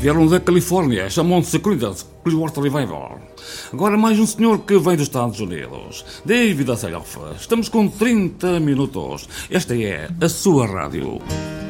Vieram da Califórnia, chamam-se Creedence Clearwater Revival. Agora mais um senhor que vem dos Estados Unidos, David Hasselhoff. Estamos com 30 minutos. Esta é a sua rádio.